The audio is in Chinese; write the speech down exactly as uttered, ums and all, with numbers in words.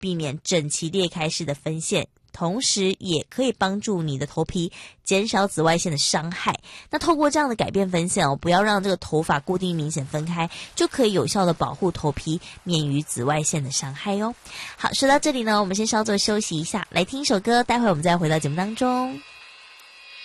避免整齐裂开式的分线，同时也可以帮助你的头皮减少紫外线的伤害。那透过这样的改变分线哦，不要让这个头发固定明显分开，就可以有效的保护头皮免于紫外线的伤害哦。好，说到这里呢，我们先稍作休息一下，来听一首歌，待会我们再回到节目当中。